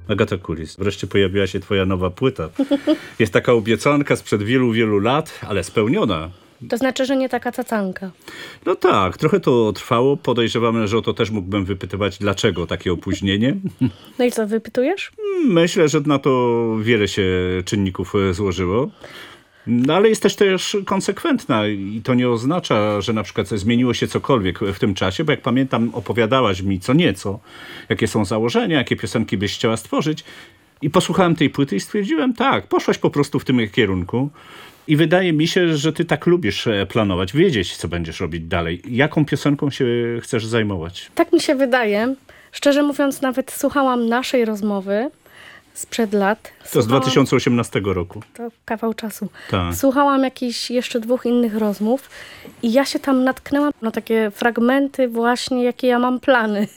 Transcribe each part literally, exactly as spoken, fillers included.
Agata Kulis, wreszcie pojawiła się twoja nowa płyta. Jest taka obiecanka sprzed wielu, wielu lat, ale spełniona. To znaczy, że nie taka cacanka. No tak, trochę to trwało. Podejrzewam, że o to też mógłbym wypytywać, dlaczego takie opóźnienie. No i co, wypytujesz? Myślę, że na to wiele się czynników złożyło. No ale jest też też konsekwentna i to nie oznacza, że na przykład zmieniło się cokolwiek w tym czasie, bo jak pamiętam, opowiadałaś mi co nieco, jakie są założenia, jakie piosenki byś chciała stworzyć i posłuchałem tej płyty i stwierdziłem, tak, poszłaś po prostu w tym kierunku i wydaje mi się, że ty tak lubisz planować, wiedzieć, co będziesz robić dalej. Jaką piosenką się chcesz zajmować? Tak mi się wydaje. Szczerze mówiąc, nawet słuchałam naszej rozmowy sprzed lat. To z dwa tysiące osiemnastego roku. To kawał czasu. Tak. Słuchałam jakichś jeszcze dwóch innych rozmów i ja się tam natknęłam na takie fragmenty właśnie, jakie ja mam plany.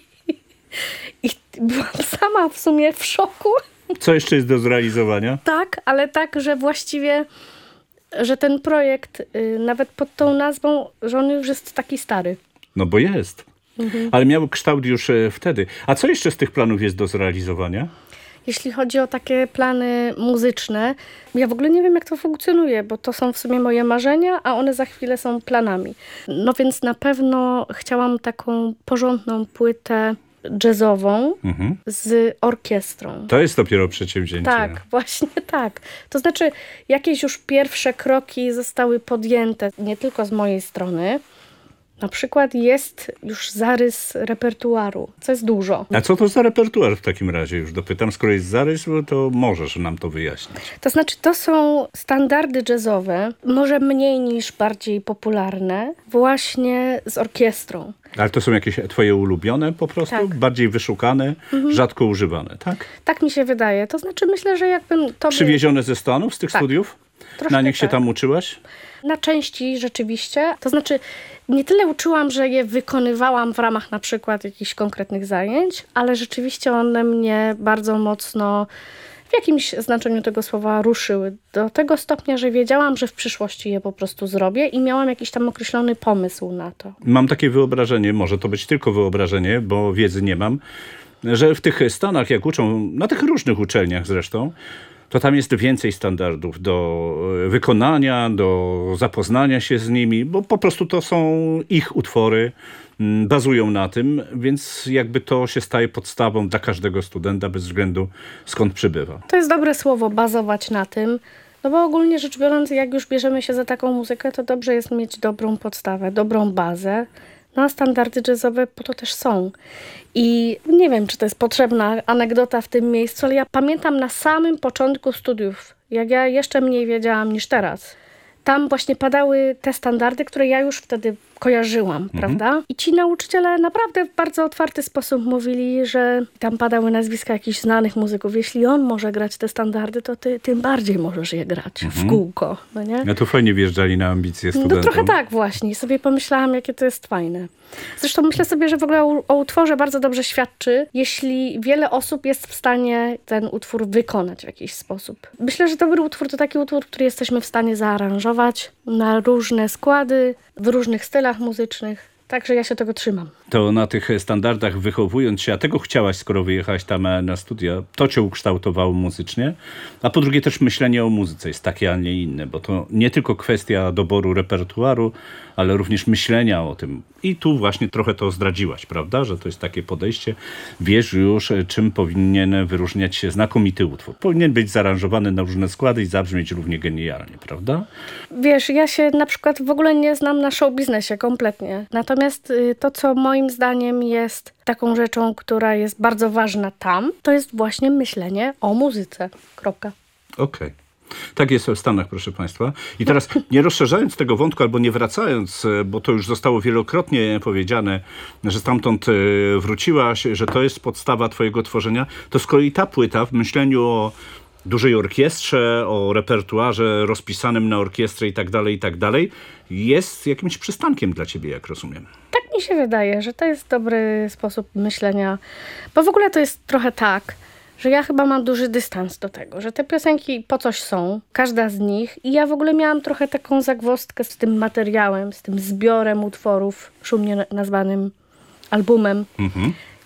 I byłam sama w sumie w szoku. Co jeszcze jest do zrealizowania? Tak, ale tak, że właściwie, że ten projekt y, nawet pod tą nazwą, że on już jest taki stary. No bo jest. Mhm. Ale miał kształt już e, wtedy. A co jeszcze z tych planów jest do zrealizowania? Jeśli chodzi o takie plany muzyczne, ja w ogóle nie wiem, jak to funkcjonuje, bo to są w sumie moje marzenia, a one za chwilę są planami. No więc na pewno chciałam taką porządną płytę jazzową mhm. z orkiestrą. To jest dopiero przedsięwzięcie. Tak, właśnie tak. To znaczy, jakieś już pierwsze kroki zostały podjęte, nie tylko z mojej strony. Na przykład jest już zarys repertuaru, co jest dużo. A co to za repertuar w takim razie? Już dopytam, skoro jest zarys, to możesz nam to wyjaśnić. To znaczy, to są standardy jazzowe, może mniej niż bardziej popularne, właśnie z orkiestrą. Ale to są jakieś twoje ulubione po prostu? Tak. Bardziej wyszukane, mhm. rzadko używane, tak? Tak mi się wydaje. To znaczy, myślę, że jakbym to... Przywiezione ze Stanów, z tych tak. studiów? Troszkę Na nich się tak. tam uczyłaś? Na części rzeczywiście. To znaczy, nie tyle uczyłam, że je wykonywałam w ramach na przykład jakichś konkretnych zajęć, ale rzeczywiście one mnie bardzo mocno w jakimś znaczeniu tego słowa ruszyły. Do tego stopnia, że wiedziałam, że w przyszłości je po prostu zrobię i miałam jakiś tam określony pomysł na to. Mam takie wyobrażenie, może to być tylko wyobrażenie, bo wiedzy nie mam, że w tych Stanach, jak uczą, na tych różnych uczelniach zresztą, to tam jest więcej standardów do wykonania, do zapoznania się z nimi, bo po prostu to są ich utwory, bazują na tym, więc jakby to się staje podstawą dla każdego studenta bez względu skąd przybywa. To jest dobre słowo, bazować na tym, no bo ogólnie rzecz biorąc, jak już bierzemy się za taką muzykę, to dobrze jest mieć dobrą podstawę, dobrą bazę. No a standardy jazzowe po to też są. I nie wiem, czy to jest potrzebna anegdota w tym miejscu, ale ja pamiętam na samym początku studiów, jak ja jeszcze mniej wiedziałam niż teraz. Tam właśnie padały te standardy, które ja już wtedy kojarzyłam, mhm. prawda? I ci nauczyciele naprawdę w bardzo otwarty sposób mówili, że tam padały nazwiska jakichś znanych muzyków. Jeśli on może grać te standardy, to ty tym bardziej możesz je grać mhm. w kółko, no nie? Ja tu fajnie wjeżdżali na ambicje studentów. No trochę tak właśnie. I sobie pomyślałam, jakie to jest fajne. Zresztą myślę sobie, że w ogóle o, o utworze bardzo dobrze świadczy, jeśli wiele osób jest w stanie ten utwór wykonać w jakiś sposób. Myślę, że dobry utwór to taki utwór, który jesteśmy w stanie zaaranżować na różne składy, w różnych stylach muzycznych. Także ja się tego trzymam. To na tych standardach wychowując się, a tego chciałaś, skoro wyjechałaś tam na studia, to cię ukształtowało muzycznie, a po drugie też myślenie o muzyce jest takie, a nie inne, bo to nie tylko kwestia doboru repertuaru, ale również myślenia o tym. I tu właśnie trochę to zdradziłaś, prawda? Że to jest takie podejście. Wiesz już, czym powinien wyróżniać się znakomity utwór. Powinien być zaaranżowany na różne składy i zabrzmieć równie genialnie, prawda? Wiesz, ja się na przykład w ogóle nie znam na show biznesie kompletnie. Natomiast to, co moim zdaniem jest taką rzeczą, która jest bardzo ważna tam, to jest właśnie myślenie o muzyce. Kropka. Okej. Okay. Tak jest w Stanach, proszę Państwa. I teraz nie rozszerzając tego wątku, albo nie wracając, bo to już zostało wielokrotnie powiedziane, że stamtąd wróciłaś, że to jest podstawa twojego tworzenia, to z kolei ta płyta w myśleniu o dużej orkiestrze, o repertuarze rozpisanym na orkiestrę i tak dalej, i tak dalej, jest jakimś przystankiem dla ciebie, jak rozumiem. Tak mi się wydaje, że to jest dobry sposób myślenia, bo w ogóle to jest trochę tak, że ja chyba mam duży dystans do tego, że te piosenki po coś są, każda z nich i ja w ogóle miałam trochę taką zagwozdkę z tym materiałem, z tym zbiorem utworów szumnie nazwanym albumem. Mhm.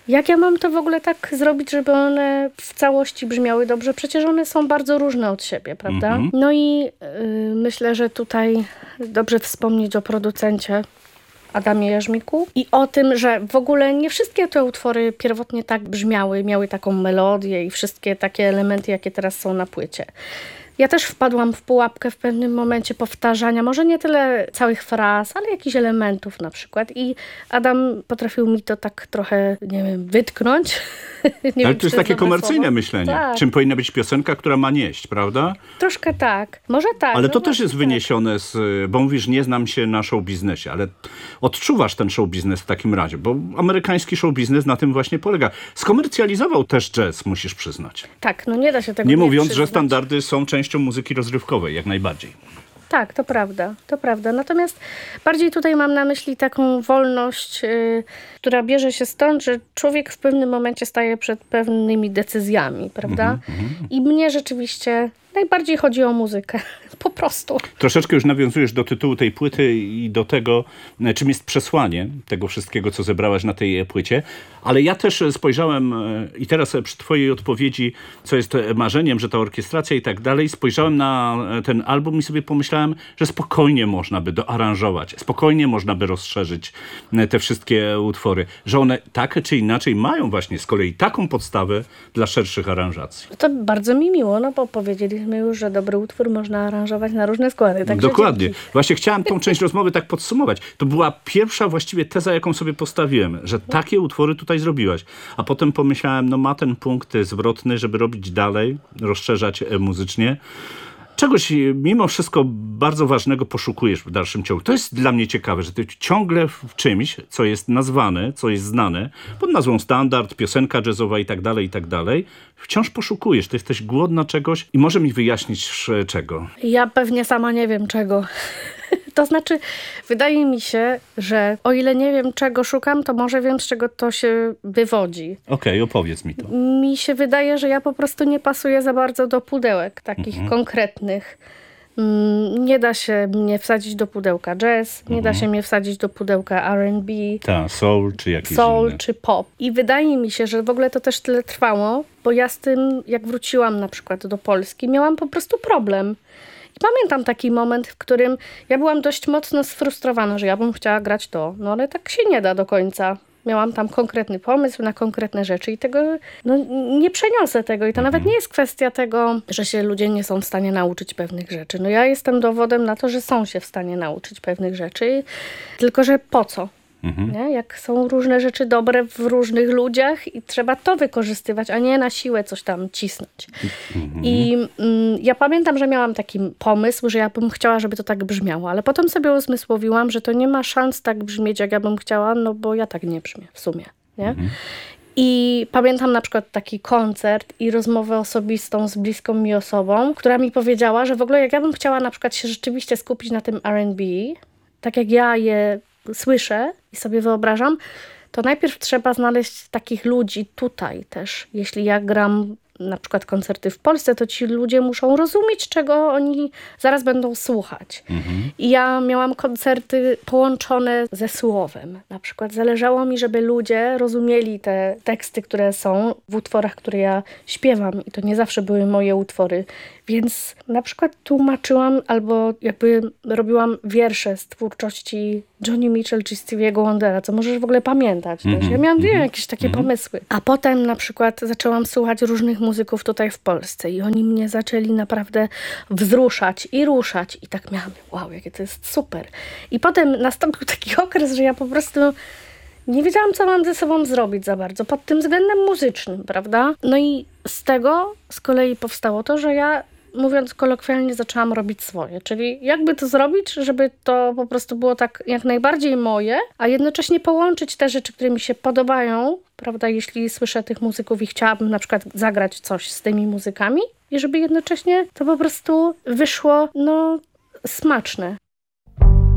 Jak ja mam to w ogóle tak zrobić, żeby one w całości brzmiały dobrze? Przecież one są bardzo różne od siebie, prawda? Mhm. No i y, myślę, że tutaj dobrze wspomnieć o producencie Adamie Jerzmiku i o tym, że w ogóle nie wszystkie te utwory pierwotnie tak brzmiały, miały taką melodię i wszystkie takie elementy, jakie teraz są na płycie. Ja też wpadłam w pułapkę w pewnym momencie powtarzania, może nie tyle całych fraz, ale jakichś elementów na przykład. I Adam potrafił mi to tak trochę, nie wiem, wytknąć. nie Ale wiem, to jest czy takie dobre komercyjne słowo. myślenie. Tak. Czym powinna być piosenka, która ma nieść, prawda? Troszkę tak. Może tak. Ale no to też właśnie jest tak. wyniesione z, bo mówisz, nie znam się na show biznesie, ale odczuwasz ten show biznes w takim razie, bo amerykański show biznes na tym właśnie polega. Skomercjalizował też jazz, musisz przyznać. Tak, no nie da się tego Nie nie mówiąc, że przyznać. standardy są częścią muzyki rozrywkowej, jak najbardziej. Tak, to prawda, to prawda. Natomiast bardziej tutaj mam na myśli taką wolność, yy, która bierze się stąd, że człowiek w pewnym momencie staje przed pewnymi decyzjami, prawda? I mnie rzeczywiście najbardziej chodzi o muzykę, po prostu. Troszeczkę już nawiązujesz do tytułu tej płyty i do tego, e, czym jest przesłanie tego wszystkiego, co zebrałaś na tej e, płycie. Ale ja też e, spojrzałem e, i teraz e, przy twojej odpowiedzi, co jest e, marzeniem, że ta orkiestracja i tak dalej, spojrzałem na e, ten album i sobie pomyślałem, że spokojnie można by doaranżować, spokojnie można by rozszerzyć e, te wszystkie utwory, że one tak czy inaczej mają właśnie z kolei taką podstawę dla szerszych aranżacji. To bardzo mi miło, no bo powiedzieliśmy już, że dobry utwór można aranżować na różne składy. Także Dokładnie. dzięki. Właśnie chciałem tą część rozmowy tak podsumować. To była pierwsza właściwie teza, jaką sobie postawiłem, że takie utwory tutaj zrobiłaś. A potem pomyślałem, no ma ten punkt zwrotny, żeby robić dalej, rozszerzać e, muzycznie. Czegoś mimo wszystko bardzo ważnego poszukujesz w dalszym ciągu. To jest dla mnie ciekawe, że ty ciągle w czymś, co jest nazwane, co jest znane, pod nazwą standard, piosenka jazzowa i tak dalej, i tak dalej, wciąż poszukujesz. Ty jesteś głodna czegoś i może mi wyjaśnić e, czego. Ja pewnie sama nie wiem czego. To znaczy, wydaje mi się, że o ile nie wiem czego szukam, to może wiem z czego to się wywodzi. Okej, opowiedz mi to. Mi się wydaje, że ja po prostu nie pasuję za bardzo do pudełek takich Mhm. konkretnych. Mm, Nie da się mnie wsadzić do pudełka jazz, nie da się mnie wsadzić do pudełka R and B, Ta, soul czy jakiś soul inny. czy pop. I wydaje mi się, że w ogóle to też tyle trwało, bo ja z tym, jak wróciłam na przykład do Polski, miałam po prostu problem. I pamiętam taki moment, w którym ja byłam dość mocno sfrustrowana, że ja bym chciała grać to, no ale tak się nie da do końca. Miałam tam konkretny pomysł na konkretne rzeczy i tego, no nie przeniosę tego. I to nawet nie jest kwestia tego, że się ludzie nie są w stanie nauczyć pewnych rzeczy. No ja jestem dowodem na to, że są się w stanie nauczyć pewnych rzeczy, tylko że po co? Nie? Jak są różne rzeczy dobre w różnych ludziach i trzeba to wykorzystywać, a nie na siłę coś tam cisnąć. I mm, ja pamiętam, że miałam taki pomysł, że ja bym chciała, żeby to tak brzmiało, ale potem sobie uzmysłowiłam, że to nie ma szans tak brzmieć, jak ja bym chciała, no bo ja tak nie brzmię w sumie. Nie? I pamiętam na przykład taki koncert i rozmowę osobistą z bliską mi osobą, która mi powiedziała, że w ogóle jak ja bym chciała na przykład się rzeczywiście skupić na tym R and B, tak jak ja je słyszę i sobie wyobrażam, to najpierw trzeba znaleźć takich ludzi tutaj też. Jeśli ja gram na przykład koncerty w Polsce, to ci ludzie muszą rozumieć, czego oni zaraz będą słuchać. I ja miałam koncerty połączone ze słowem. Na przykład zależało mi, żeby ludzie rozumieli te teksty, które są w utworach, które ja śpiewam. I to nie zawsze były moje utwory. Więc na przykład tłumaczyłam albo jakby robiłam wiersze z twórczości Johnny Mitchell czy Stevie'ego Wondera, co możesz w ogóle pamiętać też. Ja miałam wiem, jakieś takie pomysły. A potem na przykład zaczęłam słuchać różnych muzyków tutaj w Polsce i oni mnie zaczęli naprawdę wzruszać i ruszać. I tak miałam, wow, jakie to jest super. I potem nastąpił taki okres, że ja po prostu nie wiedziałam, co mam ze sobą zrobić za bardzo, pod tym względem muzycznym, prawda? No i z tego z kolei powstało to, że ja, mówiąc kolokwialnie, zaczęłam robić swoje. Czyli jakby to zrobić, żeby to po prostu było tak jak najbardziej moje, a jednocześnie połączyć te rzeczy, które mi się podobają, prawda? Jeśli słyszę tych muzyków i chciałabym na przykład zagrać coś z tymi muzykami i żeby jednocześnie to po prostu wyszło, no, smaczne.